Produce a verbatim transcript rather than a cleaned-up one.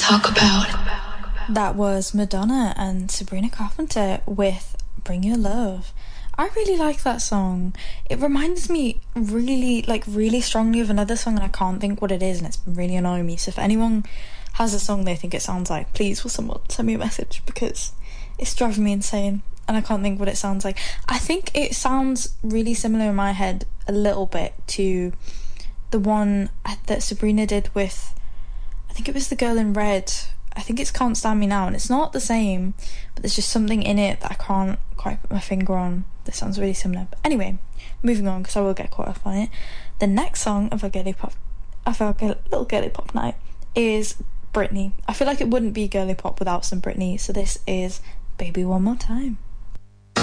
talk about. That was Madonna and Sabrina Carpenter with Bring Your Love. I really like that song. It reminds me really, like, really strongly of another song, and I can't think what it is, and it's been really annoying me. So if anyone has a song they think it sounds like, please will someone send me a message, because it's driving me insane and I can't think what it sounds like. I think it sounds really similar in my head a little bit to the one that Sabrina did with, I think it was the girl in red. I think it's Can't Stand Me Now, and it's not the same, but there's just something in it that I can't quite put my finger on. This sounds really similar. But anyway, moving on, because I will get caught up on it. The next song of our girly pop, of our little girly pop night is Britney. I feel like it wouldn't be girly pop without some Britney, so this is Baby One More Time.